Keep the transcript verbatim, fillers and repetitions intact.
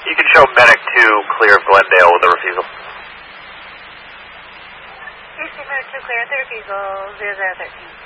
You can show Medic two clear of Glendale with a refusal. Houston Medic two clear, the refusal, zero zero thirteen.